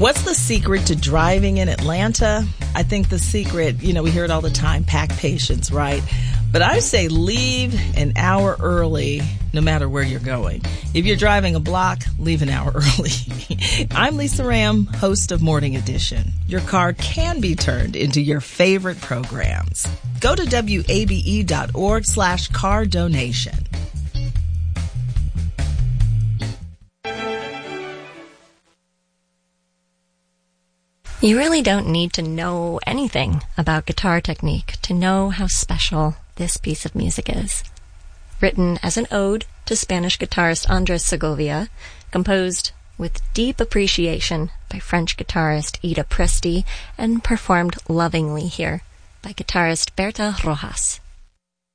What's the secret to driving in Atlanta? I think the secret, we hear it all the time, pack patience, right? But I say leave an hour early no matter where you're going. If you're driving a block, leave an hour early. I'm Lisa Ram, host of Morning Edition. Your car can be turned into your favorite programs. Go to WABE.org/car donation. You really don't need to know anything about guitar technique to know how special this piece of music is. Written as an ode to Spanish guitarist Andres Segovia, composed with deep appreciation by French guitarist Ida Presti, and performed lovingly here by guitarist Berta Rojas.